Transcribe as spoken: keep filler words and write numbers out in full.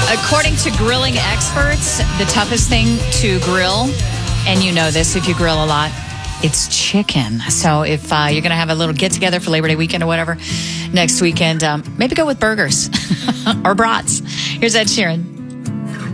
According to grilling experts, the toughest thing to grill, and you know this if you grill a lot, it's chicken. So if uh, you're going to have a little get-together for Labor Day weekend or whatever next weekend, um, maybe go with burgers or brats. Here's Ed Sheeran.